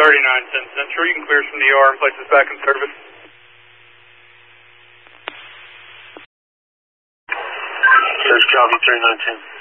3910 Central, you can clear from the ER and place us back in service. There's Calvi 3910.